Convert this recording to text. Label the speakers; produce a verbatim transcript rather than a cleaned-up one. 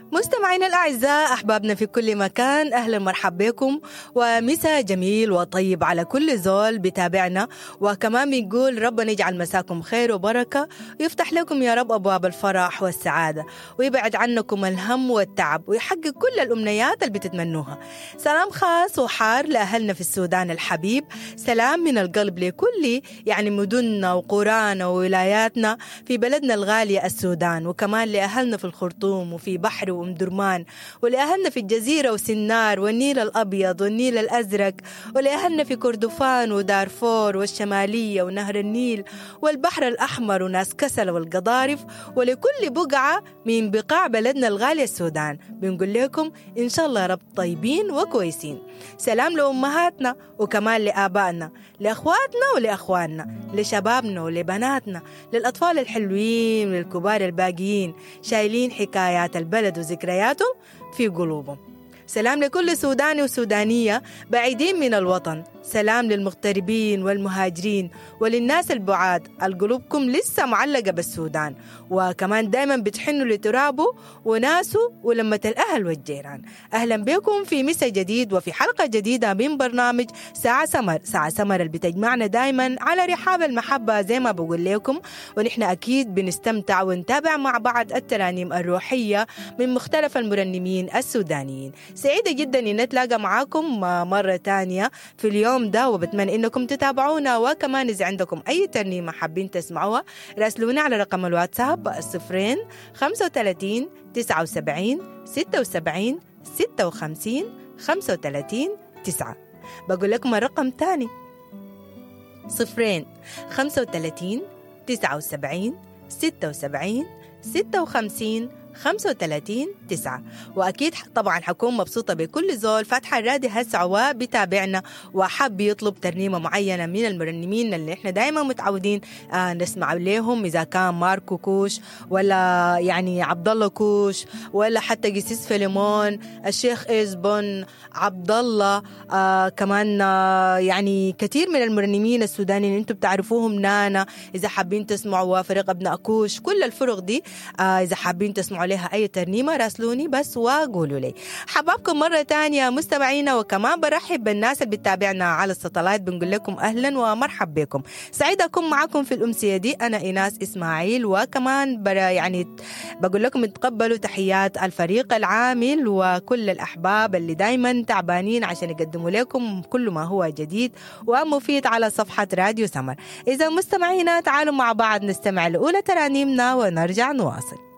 Speaker 1: مستمعينا الأعزاء، أحبابنا في كل مكان، أهلا مرحبا بكم ومساء جميل وطيب على كل زول بتابعنا. وكمان بنقول ربنا يجعل مساكم خير وبركة ويفتح لكم يا رب أبواب الفرح والسعادة ويبعد عنكم الهم والتعب ويحقق كل الأمنيات اللي بتتمنوها. سلام خاص وحار لأهلنا في السودان الحبيب، سلام من القلب لكل يعني مدننا وقرانا وولاياتنا في بلدنا الغالية السودان، وكمان لأهلنا في الخرطوم وفي بحر وأم درمان، ولأهلنا في الجزيرة وسنار والنيل الأبيض والنيل الأزرق، ولأهلنا في كردفان ودارفور والشمالية ونهر النيل والبحر الأحمر وناس كسل والقضارف، ولكل بقعة من بقاع بلدنا الغالية السودان بنقول لكم إن شاء الله رب طيبين وكويسين. سلام لأمهاتنا وكمان لآبائنا، لأخواتنا ولأخواننا، لشبابنا ولبناتنا، للأطفال الحلوين والكبار الباقيين شايلين حكايات البلد وذكرياتهم في قلوبهم. سلام لكل سوداني وسودانية بعيدين من الوطن، سلام للمغتربين والمهاجرين وللناس البعاد القلوبكم لسه معلقة بالسودان، وكمان دايما بتحنوا لترابه وناسه ولمة الأهل والجيران. أهلا بكم في مساء جديد وفي حلقة جديدة من برنامج ساعة سمر. ساعة سمر اللي بتجمعنا دايما على رحاب المحبة زي ما بقول لكم، ونحن أكيد بنستمتع ونتابع مع بعض الترانيم الروحية من مختلف المرنمين السودانيين. سعيدة جدا إن نتلاقى معاكم مرة تانية في اليوم ده، وبتمنى إنكم تتابعونا، وكمان إذا عندكم أي ترنيمة حابين تسمعوها راسلونا على رقم الواتساب الصفرين خمسة وثلاثين تسعة وسبعين ستة وسبعين ستة وخمسين خمسة وثلاثين تسعة. بقول لكم الرقم تاني صفرين خمسة وثلاثين تسعة وسبعين ستة وسبعين ستة وخمسين خمسة وثلاثين تسعة. وأكيد طبعا حكون مبسوطة بكل زول فاتحة الراديو هسه وبتابعنا وحاب يطلب ترنيمة معينة من المرنمين اللي احنا دايما متعودين آه نسمع لهم، إذا كان ماركو كوش ولا يعني عبد الله كوش ولا حتى قسيس فيليمون، الشيخ إزبون، عبد الله، آه كمان آه يعني كثير من المرنمين السودانيين انتم بتعرفوهم، نانا إذا حابين تسمعوا، فريق ابن أكوش، كل الفرق دي آه إذا حابين تسمعوا عليها أي ترنيمة راسلوني بس وقولوا لي. حبابكم مرة تانية مستمعينا، وكمان برحب بالناس اللي بتتابعنا على الساتلايت، بنقول لكم أهلا ومرحب بكم. سعيدة أكون معكم في الأمسية دي، أنا إيناس إسماعيل، وكمان يعني بقول لكم تقبلوا تحيات الفريق العامل وكل الأحباب اللي دايما تعبانين عشان يقدموا لكم كل ما هو جديد ومفيد على صفحة راديو سمر. إذا مستمعينا تعالوا مع بعض نستمع لأولى ترانيمنا ونرجع نواصل.